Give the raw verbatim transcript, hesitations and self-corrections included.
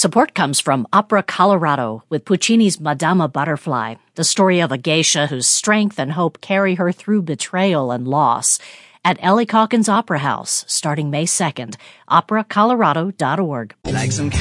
Support comes from Opera Colorado with Puccini's Madama Butterfly, the story of a geisha whose strength and hope carry her through betrayal and loss. At Ellie Calkins Opera House, starting May second, opera colorado dot org. Like some